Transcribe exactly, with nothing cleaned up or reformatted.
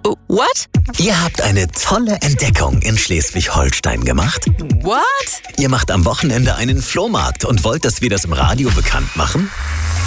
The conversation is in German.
Uh, what? Ihr habt eine tolle Entdeckung in Schleswig-Holstein gemacht. What? Ihr macht am Wochenende einen Flohmarkt und wollt, dass wir das im Radio bekannt machen?